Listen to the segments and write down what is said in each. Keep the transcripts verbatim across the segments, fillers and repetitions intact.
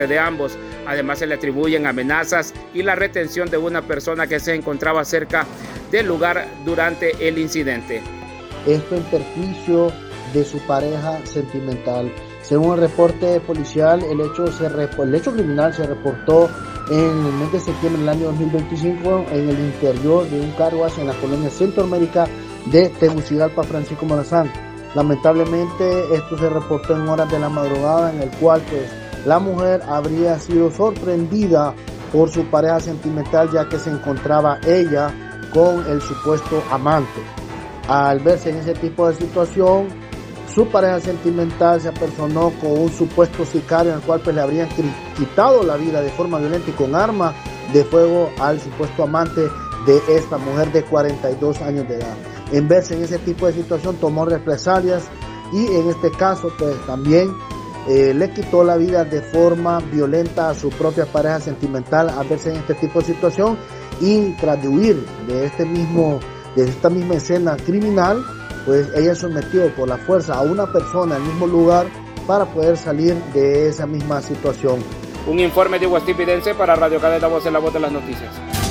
de ambos. Además, se le atribuyen amenazas y la retención de una persona que se encontraba cerca del lugar durante el incidente. Esto en perjuicio de su pareja sentimental. Según el reporte policial, el hecho, se, el hecho criminal se reportó en el mes de septiembre del año dos mil veinticinco en el interior de un car wash en la colonia Centroamérica de Tegucigalpa, Francisco Morazán. Lamentablemente esto se reportó en horas de la madrugada, en el cual pues la mujer habría sido sorprendida por su pareja sentimental, ya que se encontraba ella con el supuesto amante. Al verse en ese tipo de situación, su pareja sentimental se apersonó con un supuesto sicario en el cual pues le habrían quitado la vida de forma violenta y con arma de fuego al supuesto amante de esta mujer de cuarenta y dos años de edad. En verse en ese tipo de situación, tomó represalias y en este caso pues también eh, le quitó la vida de forma violenta a su propia pareja sentimental al verse en este tipo de situación, y tras de huir de este mismo de esta misma escena criminal, pues ella sometió por la fuerza a una persona al mismo lugar para poder salir de esa misma situación. Un informe de Guastipidense para Radio Cadena Voz, en la voz de las noticias.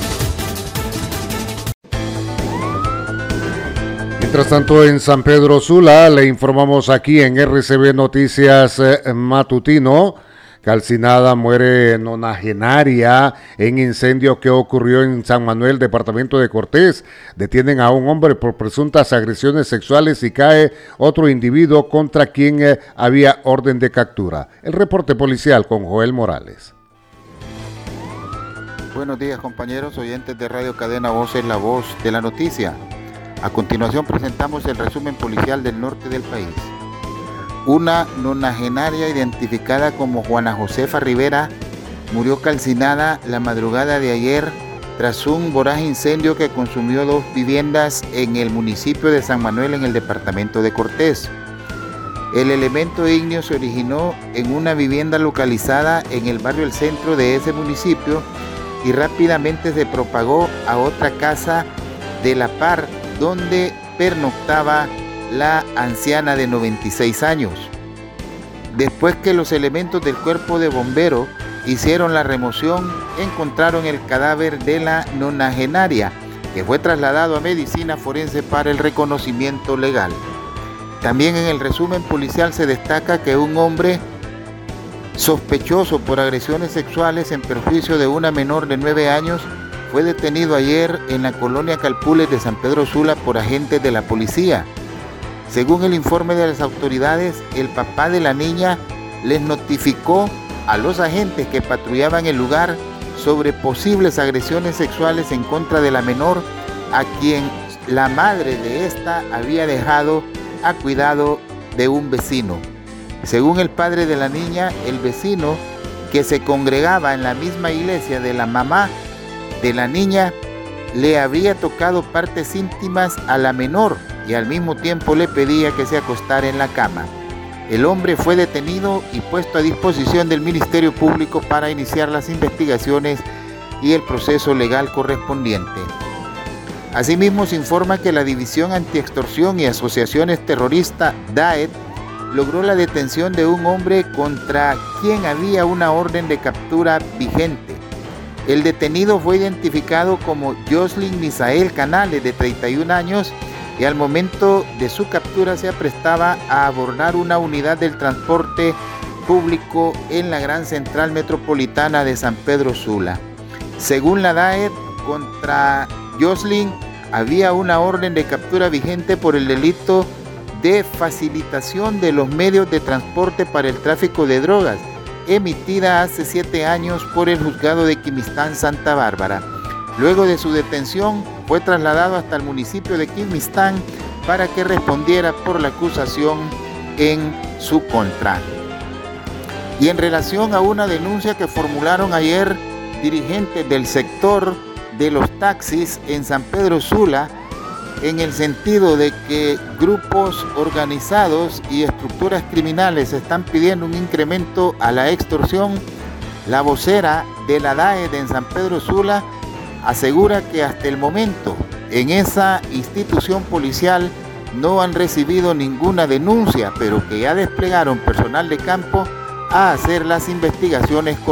Mientras tanto, en San Pedro Sula, le informamos aquí en R C B Noticias eh, Matutino, calcinada muere nonagenaria en incendio que ocurrió en San Manuel, departamento de Cortés. Detienen a un hombre por presuntas agresiones sexuales y cae otro individuo contra quien eh, había orden de captura. El reporte policial con Joel Morales. Buenos días, compañeros oyentes de Radio Cadena Voz, es la voz de la noticia. A continuación presentamos el resumen policial del norte del país. Una nonagenaria identificada como Juana Josefa Rivera murió calcinada la madrugada de ayer tras un voraz incendio que consumió dos viviendas en el municipio de San Manuel, en el departamento de Cortés. El elemento ígneo se originó en una vivienda localizada en el barrio El Centro de ese municipio y rápidamente se propagó a otra casa de la par, donde pernoctaba la anciana de noventa y seis años. Después que los elementos del cuerpo de bomberos hicieron la remoción, encontraron el cadáver de la nonagenaria, que fue trasladado a medicina forense para el reconocimiento legal. También en el resumen policial se destaca que un hombre sospechoso por agresiones sexuales en perjuicio de una menor de nueve años fue detenido ayer en la colonia Calpules de San Pedro Sula por agentes de la policía. Según el informe de las autoridades, el papá de la niña les notificó a los agentes que patrullaban el lugar sobre posibles agresiones sexuales en contra de la menor, a quien la madre de esta había dejado a cuidado de un vecino. Según el padre de la niña, el vecino, que se congregaba en la misma iglesia de la mamá de la niña, le habría tocado partes íntimas a la menor y al mismo tiempo le pedía que se acostara en la cama. El hombre fue detenido y puesto a disposición del Ministerio Público para iniciar las investigaciones y el proceso legal correspondiente. Asimismo, se informa que la División Antiextorsión y Asociaciones Terroristas, D A E T, logró la detención de un hombre contra quien había una orden de captura vigente. El detenido fue identificado como Jocelyn Misael Canales, de treinta y un años, y al momento de su captura se aprestaba a abordar una unidad del transporte público en la Gran Central Metropolitana de San Pedro Sula. Según la D A E T, contra Jocelyn había una orden de captura vigente por el delito de facilitación de los medios de transporte para el tráfico de drogas, emitida hace siete años por el juzgado de Quimistán, Santa Bárbara. Luego de su detención, fue trasladado hasta el municipio de Quimistán para que respondiera por la acusación en su contra. Y en relación a una denuncia que formularon ayer dirigentes del sector de los taxis en San Pedro Sula, en el sentido de que grupos organizados y estructuras criminales están pidiendo un incremento a la extorsión, la vocera de la D A E T en San Pedro Sula asegura que hasta el momento en esa institución policial no han recibido ninguna denuncia, pero que ya desplegaron personal de campo a hacer las investigaciones